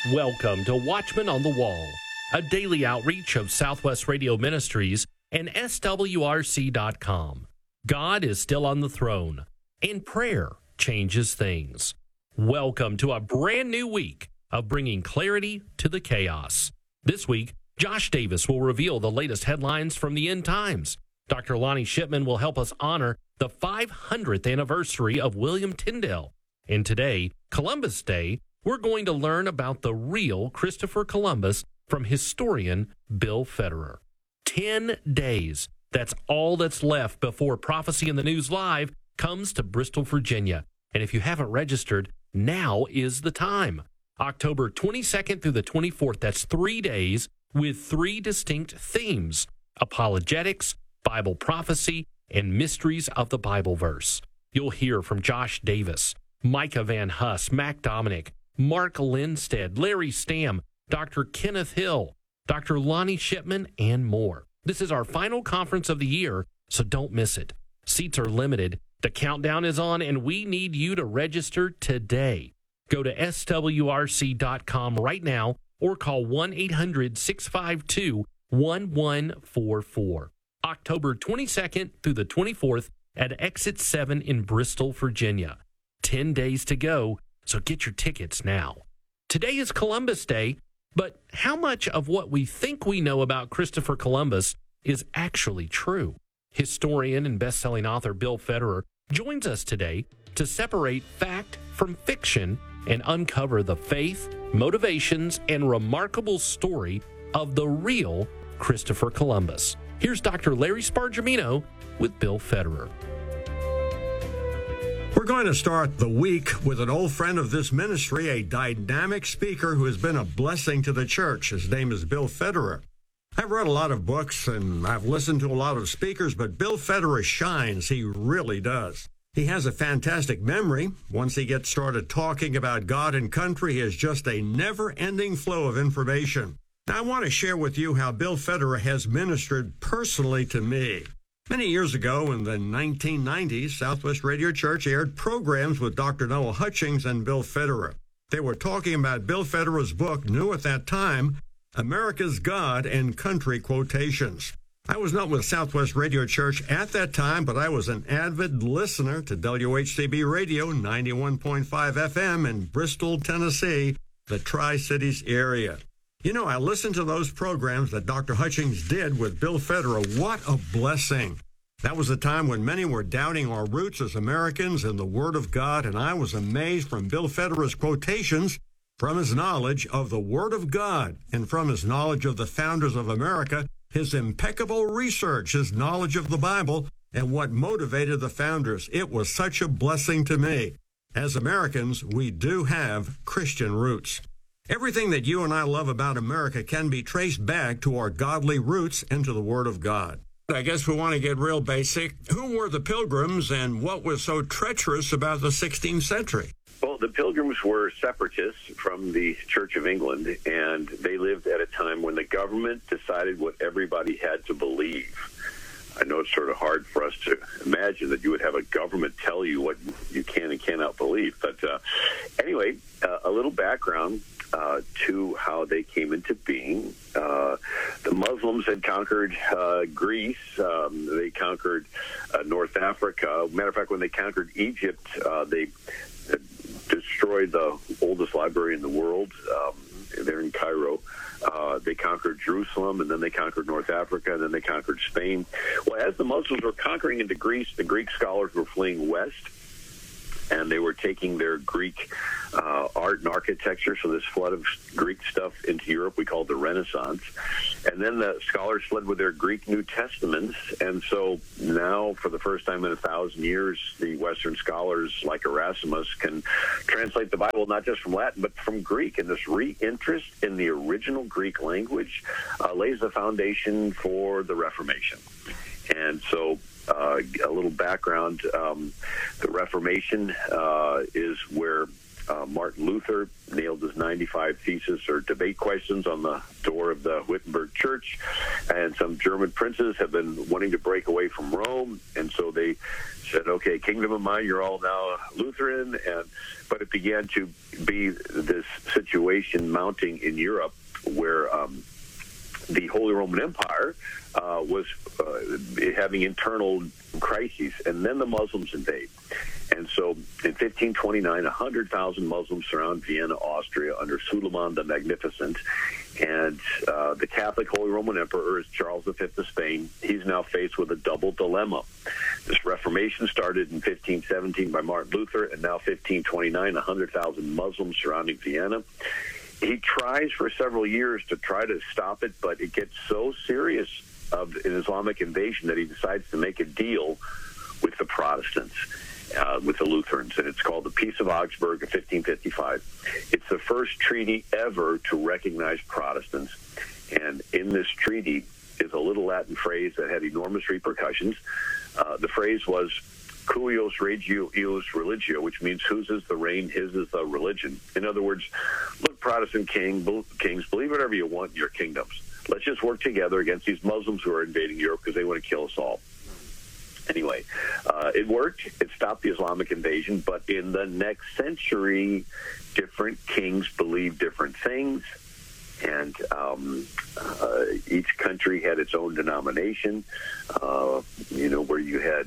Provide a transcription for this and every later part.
Welcome to Watchman on the Wall, a daily outreach of Southwest Radio Ministries and SWRC.com. God is still on the throne, and prayer changes things. Welcome to a brand new week of bringing clarity to the chaos. This week, Josh Davis will reveal the latest headlines from the end times. Dr. Lonnie Shipman will help us honor the 500th anniversary of William Tyndale. And today, Columbus Day, we're going to learn about the real Christopher Columbus from historian Bill Federer. 10 days. That's all that's left before Prophecy in the News Live comes to Bristol, Virginia. And if you haven't registered, now is the time. October 22nd through the 24th, that's 3 days with 3 distinct themes: apologetics, Bible prophecy, and mysteries of the Bible verse. You'll hear from Josh Davis, Micah Van Huss, Mac Dominic, Mark Lindstedt, Larry Stamm, Dr. Kenneth Hill, Dr. Lonnie Shipman, and more. This is our final conference of the year, so don't miss it. Seats are limited. The countdown is on, and we need you to register today. Go to swrc.com right now or call 1-800-652-1144. October 22nd through the 24th at Exit 7 in Bristol, Virginia. 10 days to go, so get your tickets now. Today is Columbus Day, but how much of what we think we know about Christopher Columbus is actually true? Historian and best-selling author Bill Federer joins us today to separate fact from fiction and uncover the faith, motivations, and remarkable story of the real Christopher Columbus. Here's Dr. Larry Spargimino with Bill Federer. We're going to start the week with an old friend of this ministry, a dynamic speaker who has been a blessing to the church. His name is Bill Federer. I've read a lot of books and I've listened to a lot of speakers, but Bill Federer shines. He really does. He has a fantastic memory. Once he gets started talking about God and country, he has just a never-ending flow of information. Now, I want to share with you how Bill Federer has ministered personally to me. Many years ago, in the 1990s, Southwest Radio Church aired programs with Dr. Noah Hutchings and Bill Federer. They were talking about Bill Federer's book, new at that time, America's God and Country Quotations. I was not with Southwest Radio Church at that time, but I was an avid listener to WHCB Radio 91.5 FM in Bristol, Tennessee, the Tri-Cities area. You know, I listened to those programs that Dr. Hutchings did with Bill Federer. What a blessing. That was a time when many were doubting our roots as Americans in the Word of God, and I was amazed from Bill Federer's quotations, from his knowledge of the Word of God, and from his knowledge of the founders of America, his impeccable research, his knowledge of the Bible, and what motivated the founders. It was such a blessing to me. As Americans, we do have Christian roots. Everything that you and I love about America can be traced back to our godly roots and to the Word of God. I guess we want to get real basic. Who were the Pilgrims and what was so treacherous about the 16th century? Well, the Pilgrims were separatists from the Church of England, and they lived at a time when the government decided what everybody had to believe. I know it's sort of hard for us to imagine that you would have a government tell you what you can and cannot believe. But anyway, a little background to how they came into being. The Muslims had conquered Greece. They conquered North Africa. Matter of fact, when they conquered Egypt, they destroyed the oldest library in the world. They're in Cairo. They conquered Jerusalem, and then they conquered North Africa, and then they conquered Spain. Well, as the Muslims were conquering into Greece, the Greek scholars were fleeing west, and they were taking their Greek art and architecture, so this flood of Greek stuff into Europe we call the Renaissance. And then the scholars fled with their Greek New Testaments, and so now, for the first time in 1,000 years, the Western scholars, like Erasmus, can translate the Bible not just from Latin, but from Greek. And this re-interest in the original Greek language lays the foundation for the Reformation. And so a little background, the Reformation is where Martin Luther nailed his 95 thesis or debate questions on the door of the Wittenberg Church, and some German princes have been wanting to break away from Rome, and so they said, okay, kingdom of mine, you're all now Lutheran, but it began to be this situation mounting in Europe where the Holy Roman Empire was having internal crises, and then the Muslims invade. And so in 1529, 100,000 Muslims surround Vienna, Austria, under Suleiman the Magnificent. And the Catholic Holy Roman Emperor is Charles V of Spain. He's now faced with a double dilemma. This Reformation started in 1517 by Martin Luther, and now 1529, 100,000 Muslims surrounding Vienna. He tries for several years to try to stop it, but it gets so serious of an Islamic invasion that he decides to make a deal with the Protestants, with the Lutherans, and it's called the Peace of Augsburg of 1555. It's the first treaty ever to recognize Protestants, and in this treaty is a little Latin phrase that had enormous repercussions. The phrase was cuius regio ius religio, which means whose is the reign, his is the religion. In other words, look, Protestant kings, believe whatever you want in your kingdoms. Let's just work together against these Muslims who are invading Europe because they want to kill us all. Anyway, it worked. It stopped the Islamic invasion, but in the next century, different kings believed different things, and each country had its own denomination, where you had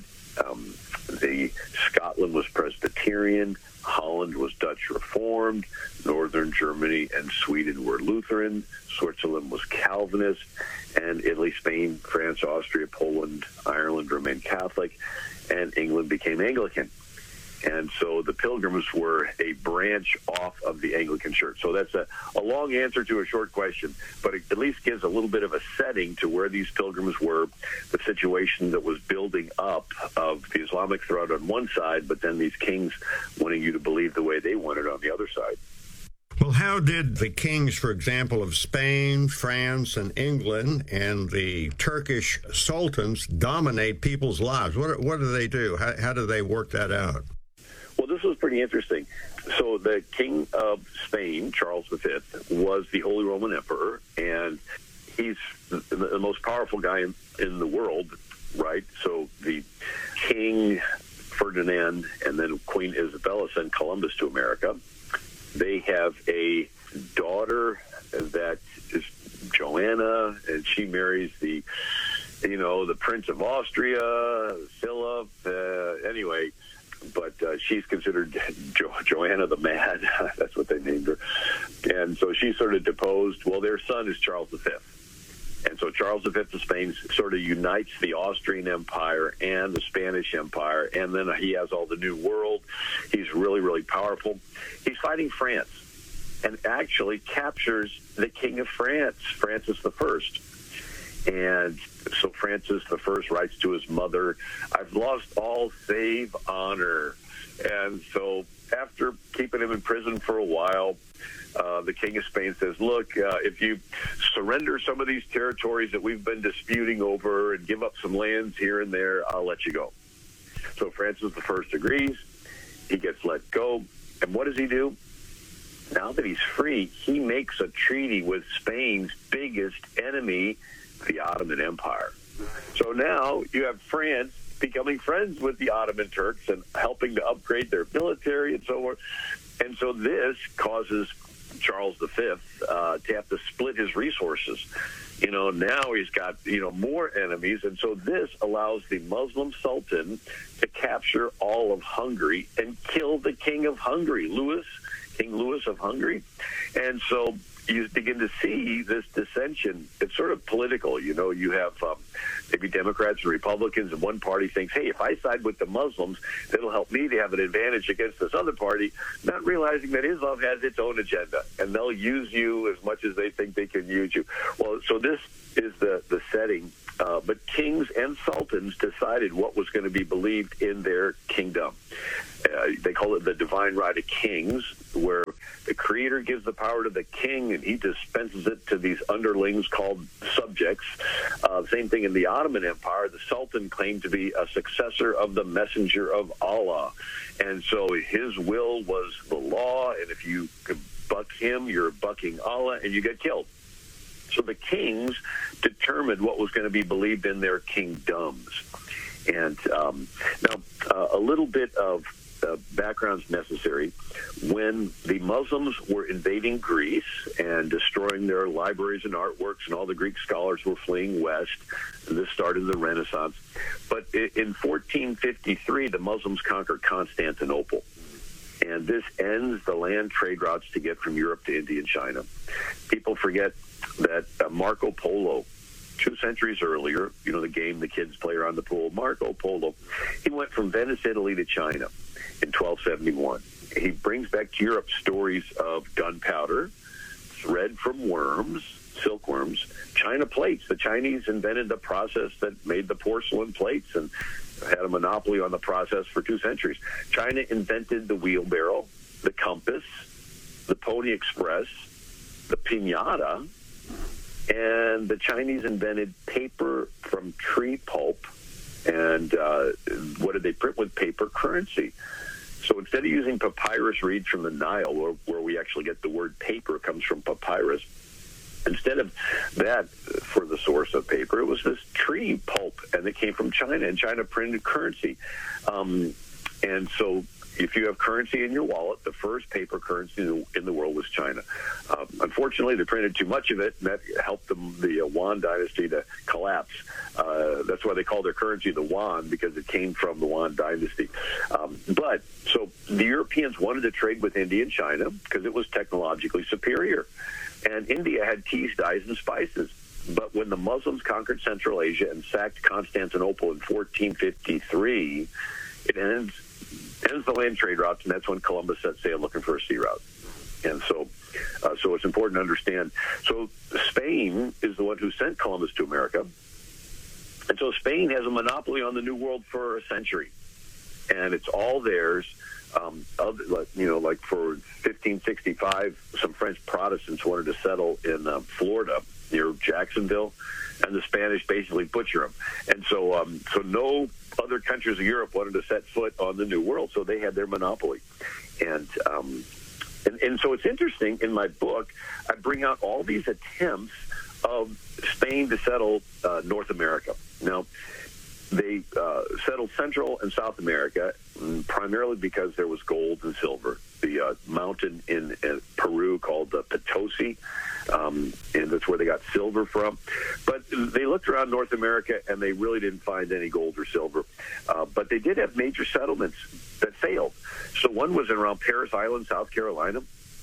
Scotland was Presbyterian, Holland was Dutch Reformed, Northern Germany and Sweden were Lutheran, Switzerland was Calvinist, and Italy, Spain, France, Austria, Poland, Ireland remained Catholic, and England became Anglican. And so the Pilgrims were a branch off of the Anglican Church. So that's a long answer to a short question, but it at least gives a little bit of a setting to where these Pilgrims were, the situation that was building up of the Islamic threat on one side, but then these kings wanting you to believe the way they wanted on the other side. Well, how did the kings, for example, of Spain, France, and England, and the Turkish sultans dominate people's lives? What do they do? How do they work that out? Well, this was pretty interesting. So the king of Spain, Charles V, was the Holy Roman Emperor, and he's the most powerful guy in the world, right? So the King Ferdinand and then Queen Isabella send Columbus to America. They have a daughter that is Joanna, and she marries the Prince of Austria, Philip, anyway. But she's considered Joanna the Mad. That's what they named her. And so she's sort of deposed. Well, their son is Charles V. And so Charles V of Spain sort of unites the Austrian Empire and the Spanish Empire, and then he has all the New World. He's really, really powerful. He's fighting France and actually captures the King of France, Francis I. And so Francis I writes to his mother, I've lost all save honor. And so after keeping him in prison for a while, the King of Spain says, look, if you surrender some of these territories that we've been disputing over and give up some lands here and there, I'll let you go. So Francis I agrees. He gets let go. And what does he do? Now that he's free, he makes a treaty with Spain's biggest enemy, the Ottoman Empire. So now you have France becoming friends with the Ottoman Turks and helping to upgrade their military and so forth. And so this causes Charles V to have to split his resources. Now he's got, more enemies. And so this allows the Muslim Sultan to capture all of Hungary and kill the King of Hungary, King Louis of Hungary. And so you begin to see this dissension. It's sort of political. You have maybe Democrats and Republicans, and one party thinks, hey, if I side with the Muslims, that'll help me to have an advantage against this other party, not realizing that Islam has its own agenda, and they'll use you as much as they think they can use you. Well, so this is the setting. But kings and sultans decided what was going to be believed in their kingdom. They call it the divine right of kings, where the Creator gives the power to the king, and he dispenses it to these underlings called subjects. Same thing in the Ottoman Empire. The Sultan claimed to be a successor of the messenger of Allah. And so his will was the law, and if you could buck him, you're bucking Allah, and you get killed. So the kings determined what was going to be believed in their kingdoms. And now a little bit of background's necessary. When the Muslims were invading Greece and destroying their libraries and artworks, and all the Greek scholars were fleeing west, and this started the Renaissance. But in 1453, the Muslims conquered Constantinople. And this ends the land trade routes to get from Europe to India and China. People forget that Marco Polo, 2 centuries earlier, you know, the game the kids play around the pool, Marco Polo, he went from Venice, Italy to China in 1271. He brings back to Europe stories of gunpowder, thread from worms, silkworms, China plates. The Chinese invented the process that made the porcelain plates and had a monopoly on the process for 2 centuries. China invented the wheelbarrow, the compass, the Pony Express, the piñata, and the Chinese invented paper from tree pulp. And what did they print with? Paper currency. So instead of using papyrus reeds from the Nile, where we actually get the word paper, comes from papyrus, instead of that for the source of paper, it was this tree pulp, and it came from China, and China printed currency. And so if you have currency in your wallet, the first paper currency in the world was China. Unfortunately, they printed too much of it, and that helped the Yuan dynasty to collapse. That's why they call their currency the Yuan, because it came from the Yuan dynasty. But so the Europeans wanted to trade with India and China because it was technologically superior. And India had teas, dyes, and spices. But when the Muslims conquered Central Asia and sacked Constantinople in 1453, it ends the land trade routes, and that's when Columbus set sail looking for a sea route. And so it's important to understand. So Spain is the one who sent Columbus to America. And so Spain has a monopoly on the New World for a century. And it's all theirs. Like for 1565, some French Protestants wanted to settle in Florida near Jacksonville, and the Spanish basically butcher them. And so no other countries of Europe wanted to set foot on the New World, so they had their monopoly. And so it's interesting, in my book, I bring out all these attempts of Spain to settle North America. Now, they settled Central and South America primarily because there was gold and silver. The mountain in Peru called the Potosi, and that's where they got silver from. But they looked around North America, and they really didn't find any gold or silver. But they did have major settlements that failed. So one was around Parris Island, South Carolina.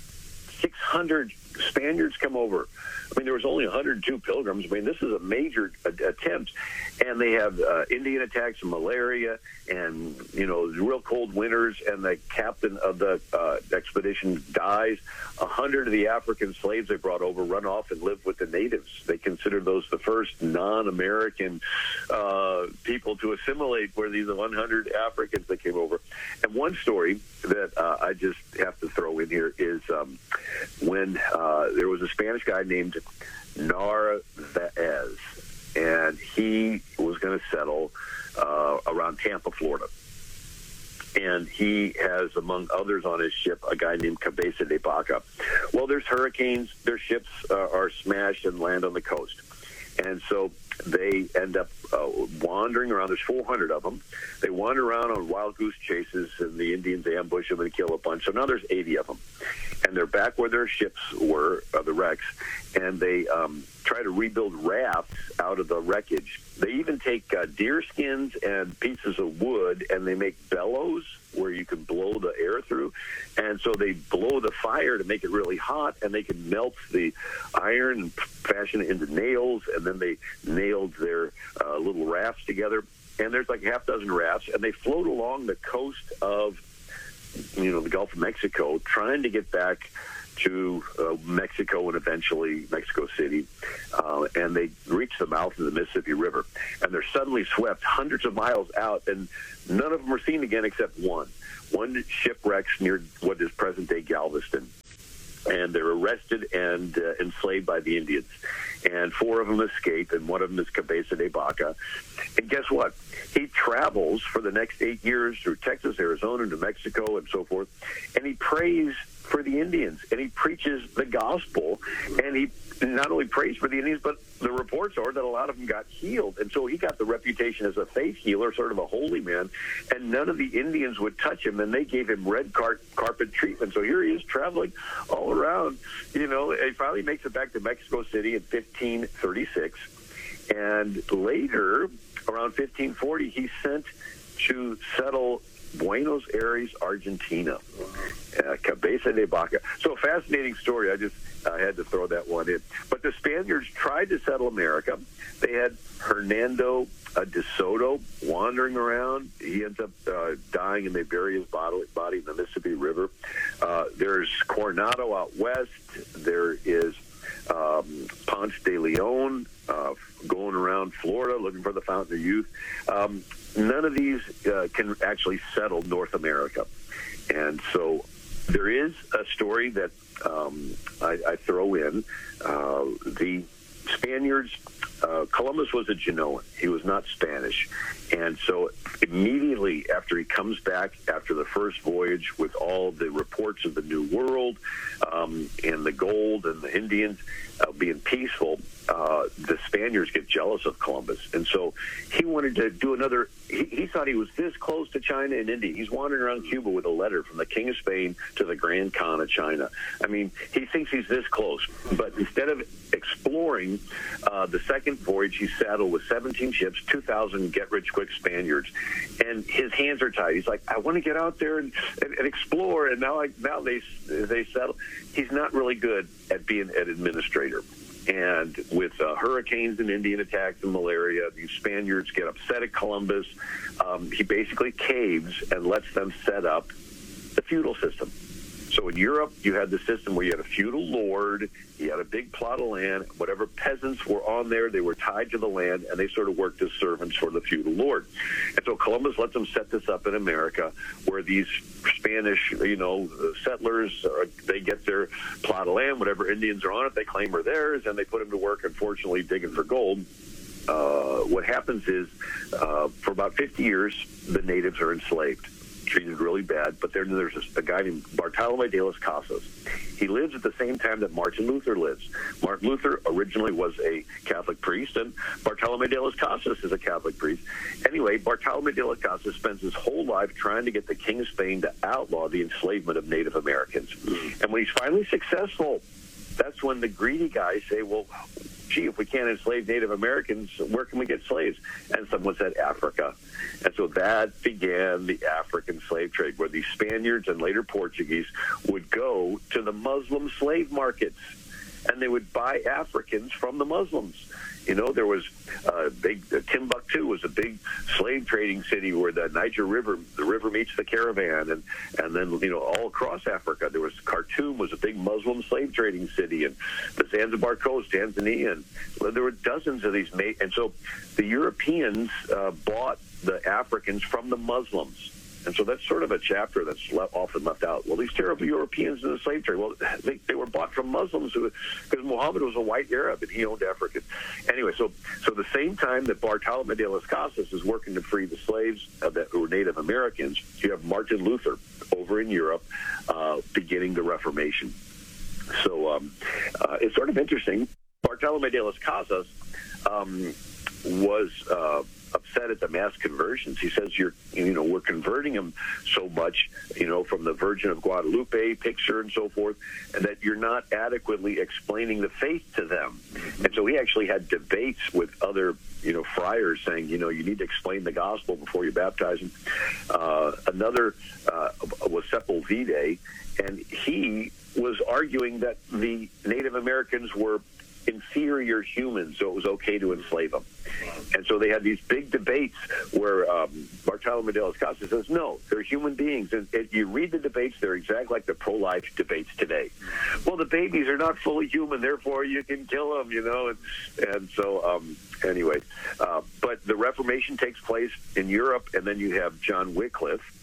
600 Spaniards come over. I mean, there was only 102 pilgrims. I mean, this is a major attempt. And they have Indian attacks and malaria and, real cold winters. And the captain of the expedition dies. 100 of the African slaves they brought over run off and live with the natives. They considered those the first non-American people to assimilate, were these 100 Africans that came over. And one story that I just have to throw in here is when there was a Spanish guy named Narvaez, and he was going to settle around Tampa, Florida. And he has, among others on his ship, a guy named Cabeza de Vaca. Well, there's hurricanes. Their ships are smashed and land on the coast. And so they end up wandering around. There's 400 of them. They wander around on wild goose chases, and the Indians ambush them and kill a bunch. So now there's 80 of them. And they're back where their ships were, the wrecks, and they try to rebuild rafts out of the wreckage. They even take deer skins and pieces of wood, and they make bellows where you can blow the air through. And so they blow the fire to make it really hot, and they can melt the iron and fashion it into nails, and then they nailed their little rafts together. And there's like half dozen rafts, and they float along the coast of the Gulf of Mexico, trying to get back to Mexico and eventually Mexico City, and they reach the mouth of the Mississippi River, and they're suddenly swept hundreds of miles out, and none of them are seen again except one. One shipwrecks near what is present-day Galveston, and they're arrested and enslaved by the Indians. And 4 of them escape, and one of them is Cabeza de Vaca. And guess what? He travels for the next 8 years through Texas, Arizona, New Mexico, and so forth, and he prays for the Indians, and he preaches the gospel, and he not only prays for the Indians, but the reports are that a lot of them got healed. And so he got the reputation as a faith healer, sort of a holy man, and none of the Indians would touch him, and they gave him red carpet treatment. So here he is traveling all around, you know. He finally makes it back to Mexico City in 1536, and later, around 1540, he's sent to settle Buenos Aires, Argentina. Cabeza de Vaca. So a fascinating story. I just had to throw that one in. But the Spaniards tried to settle America. They had Hernando de Soto wandering around. He ends up dying, and they bury his body in the Mississippi River. There's Coronado out west. There is Ponce de Leon going around Florida looking for the Fountain of Youth. None of these can actually settle North America. And so there is a story that I throw in. The Spaniards, Columbus was a Genoan. He was not Spanish. And so immediately after he comes back after the first voyage with all the reports of the New World and the gold and the Indians being peaceful, the Spaniards get jealous of Columbus. And so he wanted to do another. He thought he was this close to China and India. He's wandering around Cuba with a letter from the King of Spain to the Grand Khan of China. I mean, he thinks he's this close. But instead of exploring the second voyage, he's saddled with 17 ships, 2,000 get-rich-quick Spaniards. And his hands are tied. He's like, I want to get out there and explore. And now they settle. He's not really good at being an administrator. And with hurricanes and Indian attacks and malaria, these Spaniards get upset at Columbus. He basically caves and lets them set up the feudal system. So in Europe, you had the system where you had a feudal lord, he had a big plot of land, whatever peasants were on there, they were tied to the land, and they sort of worked as servants for the feudal lord. And so Columbus lets them set this up in America, where these Spanish, settlers, they get their plot of land, whatever Indians are on it, they claim are theirs, and they put them to work, unfortunately, digging for gold. What happens is, for about 50 years, the natives are enslaved, treated really bad. But then there's a guy named Bartolome de las Casas. He lives at the same time that Martin Luther lives. Martin Luther originally was a Catholic priest, and Bartolome de las Casas is a Catholic priest. Anyway, Bartolome de las Casas spends his whole life trying to get the King of Spain to outlaw the enslavement of Native Americans. And when he's finally successful, that's when the greedy guys say, well, gee, if we can't enslave Native Americans, where can we get slaves? And someone said Africa. And so that began the African slave trade, where the Spaniards and later Portuguese would go to the Muslim slave markets, and they would buy Africans from the Muslims. There was Timbuktu was a big slave trading city where the Niger River, the river meets the caravan, and then, all across Africa. There was Khartoum was a big Muslim slave trading city, and the Zanzibar coast, Tanzania, and there were dozens of these. And so the Europeans bought the Africans from the Muslims. And so that's sort of a chapter that's often left out. Well, these terrible Europeans in the slave trade, well, they were bought from Muslims because Muhammad was a white Arab and he owned Africans. Anyway, so the same time that Bartolome de las Casas is working to free the slaves that were Native Americans, you have Martin Luther over in Europe beginning the Reformation. So it's sort of interesting. Bartolome de las Casas was upset at the mass conversions. He says, we're converting them so much, from the Virgin of Guadalupe picture and so forth, and that you're not adequately explaining the faith to them. And so he actually had debates with other, friars saying, you need to explain the gospel before you baptize them. Another was Sepulveda, and he was arguing that the Native Americans were inferior humans, so it was okay to enslave them. And so they had these big debates where Bartolome de las Casas says, no, they're human beings. And you read the debates, they're exactly like the pro-life debates today. Well, the babies are not fully human, therefore you can kill them, And so, anyway, but the Reformation takes place in Europe, and then you have John Wycliffe,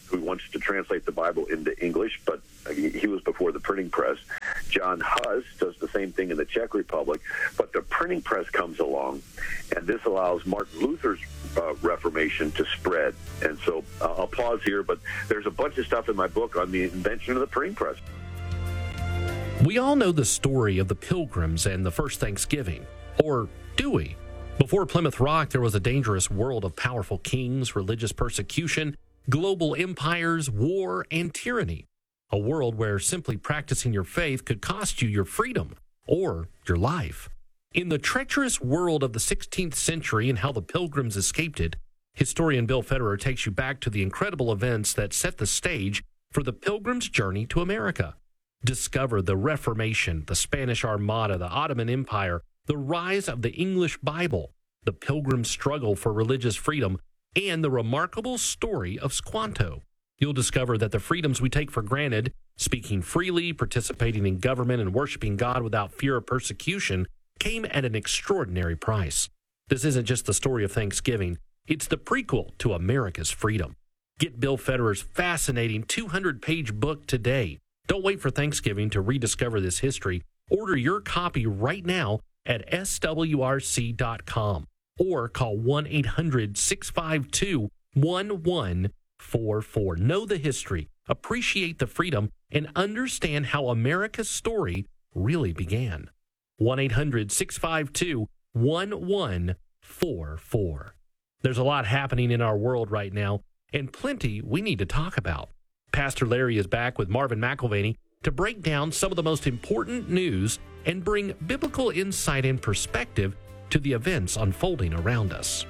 who wants to translate the Bible into English, but he was before the printing press. John Hus does the same thing in the Czech Republic, but the printing press comes along, and this allows Martin Luther's Reformation to spread. And so I'll pause here, but there's a bunch of stuff in my book on the invention of the printing press. We all know the story of the Pilgrims and the first Thanksgiving. Or do we? Before Plymouth Rock, there was a dangerous world of powerful kings, religious persecution, global empires, war, and tyranny. A world where simply practicing your faith could cost you your freedom or your life. In the treacherous world of the 16th century and how the Pilgrims escaped it, historian Bill Federer takes you back to the incredible events that set the stage for the Pilgrims' journey to America. Discover the Reformation, the Spanish Armada, the Ottoman Empire, the rise of the English Bible, the Pilgrims' struggle for religious freedom, and the remarkable story of Squanto. You'll discover that the freedoms we take for granted, speaking freely, participating in government, and worshiping God without fear of persecution, came at an extraordinary price. This isn't just the story of Thanksgiving. It's the prequel to America's freedom. Get Bill Federer's fascinating 200-page book today. Don't wait for Thanksgiving to rediscover this history. Order your copy right now at swrc.com or call 1-800-652-1144. Know the history, appreciate the freedom, and understand how America's story really began. 1-800-652-1144. There's a lot happening in our world right now, and plenty we need to talk about. Pastor Larry is back with Marvin McIlvaney to break down some of the most important news and bring biblical insight and perspective to the events unfolding around us.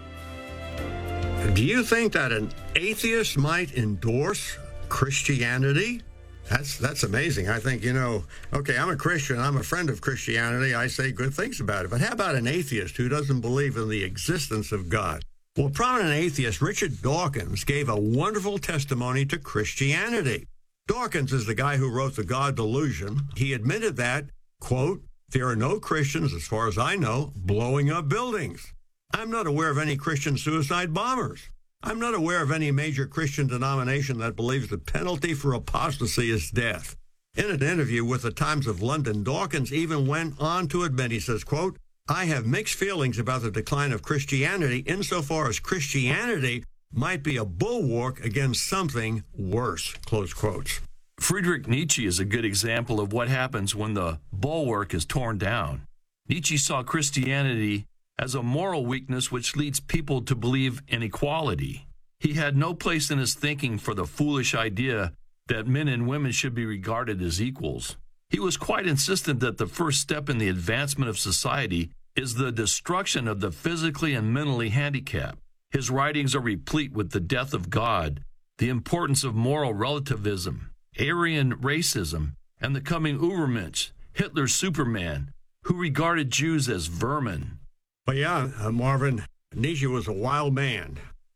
Do you think that an atheist might endorse Christianity? That's amazing. I think, okay, I'm a Christian. I'm a friend of Christianity. I say good things about it. But how about an atheist who doesn't believe in the existence of God? Well, prominent atheist Richard Dawkins gave a wonderful testimony to Christianity. Dawkins is the guy who wrote The God Delusion. He admitted that, quote, there are no Christians, as far as I know, blowing up buildings. I'm not aware of any Christian suicide bombers. I'm not aware of any major Christian denomination that believes the penalty for apostasy is death. In an interview with the Times of London, Dawkins even went on to admit, he says, quote, I have mixed feelings about the decline of Christianity insofar as Christianity might be a bulwark against something worse, close quotes. Friedrich Nietzsche is a good example of what happens when the bulwark is torn down. Nietzsche saw Christianity as a moral weakness which leads people to believe in equality. He had no place in his thinking for the foolish idea that men and women should be regarded as equals. He was quite insistent that the first step in the advancement of society is the destruction of the physically and mentally handicapped. His writings are replete with the death of God, the importance of moral relativism, Aryan racism, and the coming Übermensch, Hitler's Superman, who regarded Jews as vermin. But yeah, Marvin, Nietzsche was a wild man.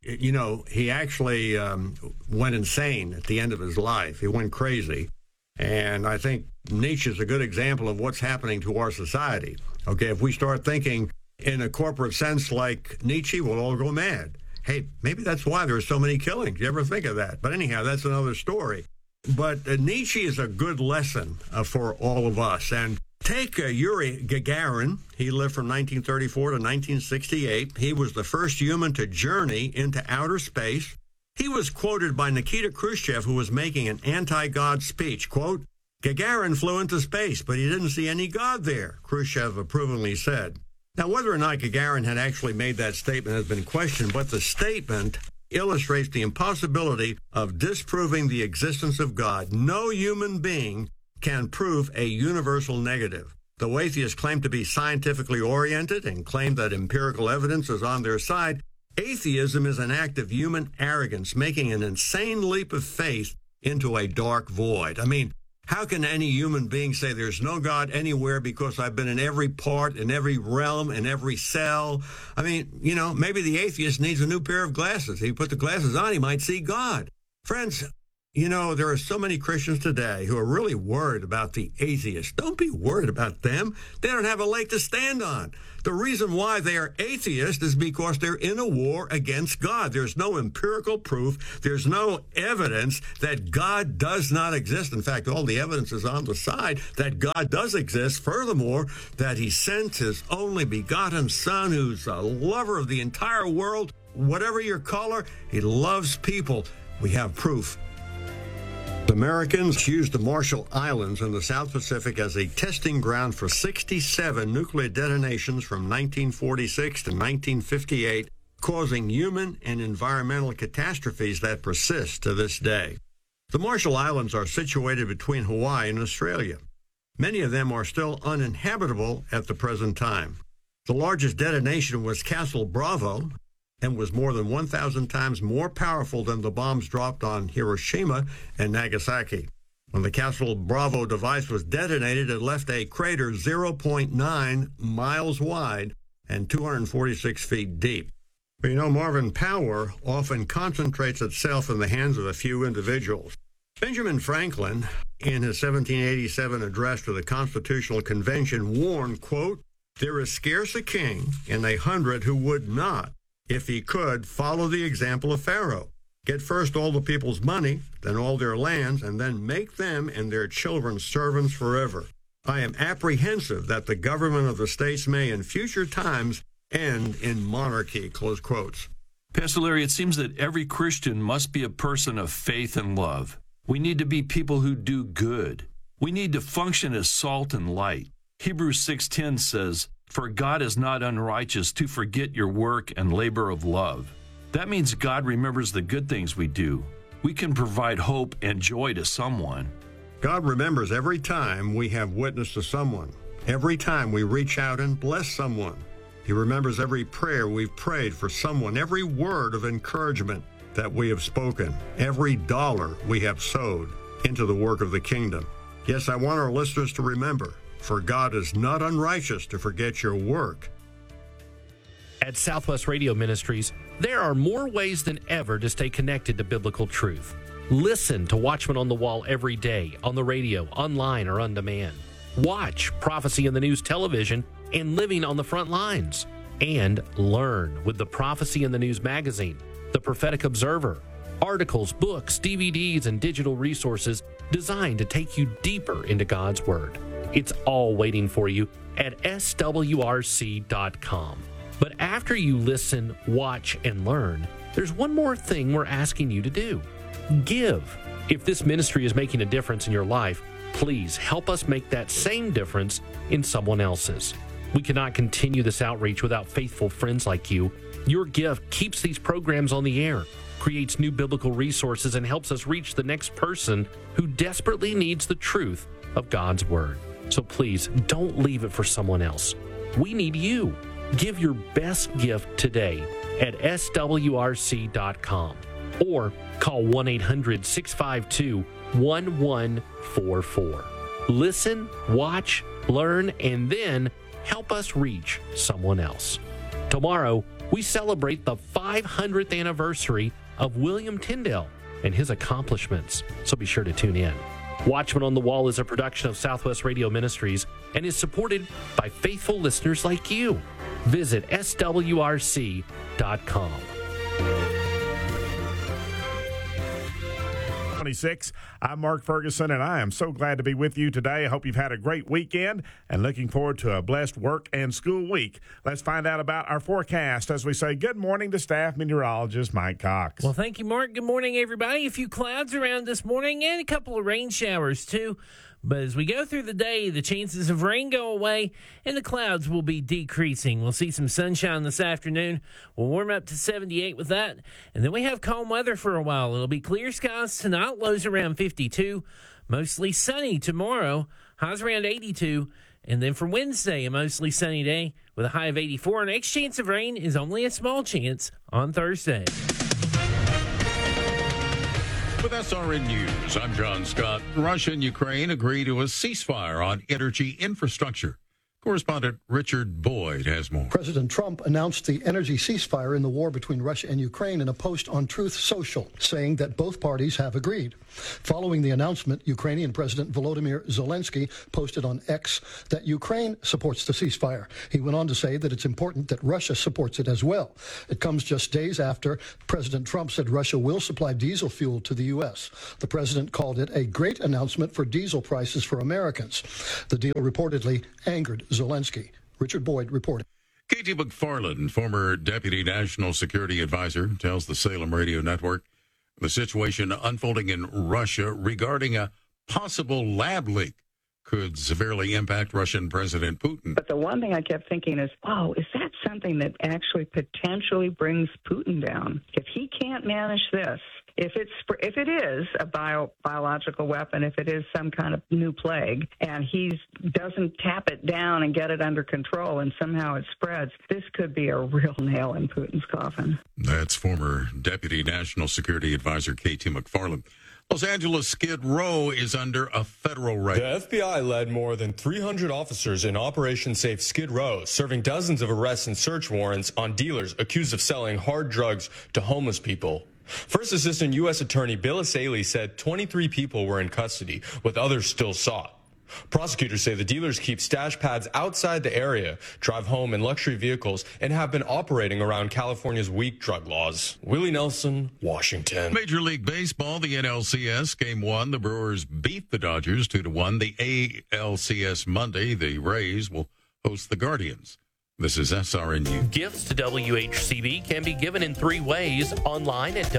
He actually went insane at the end of his life. He went crazy. And I think Nietzsche is a good example of what's happening to our society. Okay, if we start thinking in a corporate sense like Nietzsche, we'll all go mad. Hey, maybe that's why there are so many killings. You ever think of that? But anyhow, that's another story. But Nietzsche is a good lesson for all of us. And take Yuri Gagarin. He lived from 1934 to 1968. He was the first human to journey into outer space. He was quoted by Nikita Khrushchev, who was making an anti-God speech. Quote, Gagarin flew into space, but he didn't see any God there, Khrushchev approvingly said. Now, whether or not Gagarin had actually made that statement has been questioned, but the statement illustrates the impossibility of disproving the existence of God. No human being can prove a universal negative. Though atheists claim to be scientifically oriented and claim that empirical evidence is on their side, atheism is an act of human arrogance, making an insane leap of faith into a dark void. I mean, how can any human being say there's no God anywhere because I've been in every part, in every realm, in every cell? I mean, maybe the atheist needs a new pair of glasses. If he put the glasses on, he might see God. Friends, You know, there are so many Christians today who are really worried about the atheists. Don't be worried about them. They don't have a leg to stand on. The reason why they are atheists is because they're in a war against God. There's no empirical proof. There's no evidence that God does not exist. In fact, all the evidence is on the side that God does exist. Furthermore, that he sent his only begotten Son, who's a lover of the entire world. Whatever your color, he loves people. We have proof. Americans used the Marshall Islands in the South Pacific as a testing ground for 67 nuclear detonations from 1946 to 1958, causing human and environmental catastrophes that persist to this day. The Marshall Islands are situated between Hawaii and Australia. Many of them are still uninhabitable at the present time. The largest detonation was Castle Bravo, and was more than 1,000 times more powerful than the bombs dropped on Hiroshima and Nagasaki. When the Castle Bravo device was detonated, it left a crater 0.9 miles wide and 246 feet deep. But you know, Marvin, power often concentrates itself in the hands of a few individuals. Benjamin Franklin, in his 1787 address to the Constitutional Convention, warned, quote, "There is scarce a king in 100 who would not, if he could, follow the example of Pharaoh. Get first all the people's money, then all their lands, and then make them and their children servants forever. I am apprehensive that the government of the states may in future times end in monarchy," close quotes. Pastor Larry, it seems that every Christian must be a person of faith and love. We need to be people who do good. We need to function as salt and light. Hebrews 6:10 says, "For God is not unrighteous to forget your work and labor of love." That means God remembers the good things we do. We can provide hope and joy to someone. God remembers every time we have witnessed to someone, every time we reach out and bless someone. He remembers every prayer we've prayed for someone, every word of encouragement that we have spoken, every dollar we have sowed into the work of the kingdom. Yes, I want our listeners to remember, for God is not unrighteous to forget your work. At Southwest Radio Ministries, there are more ways than ever to stay connected to biblical truth. Listen to Watchman on the Wall every day on the radio, online, or on demand. Watch Prophecy in the News television and Living on the Front Lines. And learn with the Prophecy in the News magazine, the Prophetic Observer, articles, books, DVDs, and digital resources designed to take you deeper into God's Word. It's all waiting for you at swrc.com. But after you listen, watch, and learn, there's one more thing we're asking you to do. Give. If this ministry is making a difference in your life, please help us make that same difference in someone else's. We cannot continue this outreach without faithful friends like you. Your gift keeps these programs on the air, creates new biblical resources, and helps us reach the next person who desperately needs the truth of God's Word. So please don't leave it for someone else. We need you. Give your best gift today at swrc.com or call 1-800-652-1144. Listen, watch, learn, and then help us reach someone else. Tomorrow, we celebrate the 500th anniversary of William Tyndale and his accomplishments, so be sure to tune in. Watchman on the Wall is a production of Southwest Radio Ministries and is supported by faithful listeners like you. Visit swrc.com. 26. I'm Mark Ferguson, and I am so glad to be with you today. I hope you've had a great weekend and looking forward to a blessed work and school week. Let's find out about our forecast as we say good morning to staff meteorologist Mike Cox. Well, thank you, Mark. Good morning, everybody. A few clouds around this morning and a couple of rain showers, too. But as we go through the day, the chances of rain go away and the clouds will be decreasing. We'll see some sunshine this afternoon. We'll warm up to 78 with that. And then we have calm weather for a while. It'll be clear skies tonight, lows around 52. Mostly sunny tomorrow, highs around 82. And then for Wednesday, a mostly sunny day with a high of 84. Next chance of rain is only a small chance on Thursday. With SRN News, I'm John Scott. Russia and Ukraine agree to a ceasefire on energy infrastructure. Correspondent Richard Boyd has more. President Trump announced the energy ceasefire in the war between Russia and Ukraine in a post on Truth Social, saying that both parties have agreed. Following the announcement, Ukrainian President Volodymyr Zelensky posted on X that Ukraine supports the ceasefire. He went on to say that it's important that Russia supports it as well. It comes just days after President Trump said Russia will supply diesel fuel to the U.S. The president called it a great announcement for diesel prices for Americans. The deal reportedly angered Zelensky. Richard Boyd reporting. Katie McFarland, former Deputy National Security Advisor, tells the Salem Radio Network the situation unfolding in Russia regarding a possible lab leak could severely impact Russian President Putin. But the one thing I kept thinking is, wow, is that something that actually potentially brings Putin down? If he can't manage this, if it is a biological weapon, if it is some kind of new plague, and he doesn't tap it down and get it under control and somehow it spreads, this could be a real nail in Putin's coffin. That's former Deputy National Security Advisor Katie McFarland. Los Angeles Skid Row is under a federal raid. The FBI led more than 300 officers in Operation Safe Skid Row, serving dozens of arrests and search warrants on dealers accused of selling hard drugs to homeless people. First Assistant U.S. Attorney Bill Asaley said 23 people were in custody, with others still sought. Prosecutors say the dealers keep stash pads outside the area, drive home in luxury vehicles, and have been operating around California's weak drug laws. Willie Nelson, Washington. Major League Baseball, the NLCS, Game 1. The Brewers beat the Dodgers 2-1. The ALCS Monday, the Rays will host the Guardians. This is SRN News. Gifts to WHCB can be given in 3 ways: online at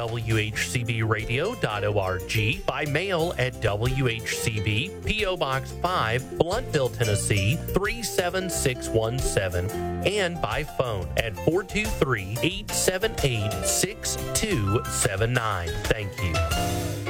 WHCBradio.org, by mail at WHCB, P.O. Box 5, Blountville, Tennessee 37617, and by phone at 423-878-6279. Thank you.